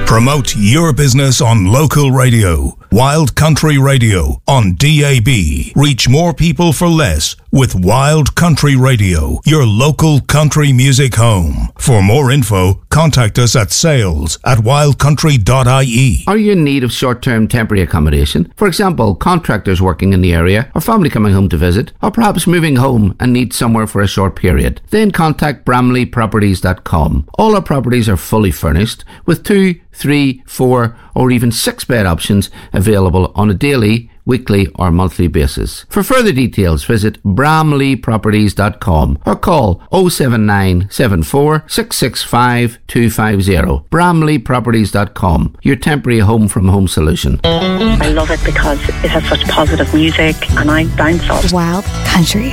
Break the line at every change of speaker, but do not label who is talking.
Promote your business on local radio. Wild Country Radio on DAB. Reach more people for less with Wild Country Radio, your local country music home. For more info, contact us at sales@wildcountry.ie.
Are you in need of short-term temporary accommodation? For example, contractors working in the area, or family coming home to visit, or perhaps moving home and need somewhere for a short period? Then contact BramleyProperties.com. All our properties are fully furnished with 2, 3, 4 or even 6 bed options available on a daily, weekly or monthly basis. For further details, visit BramleyProperties.com or call 07974 665 250. BramleyProperties.com, your temporary home from home solution.
I love it because it has such positive music and I bounce off.
Wild Country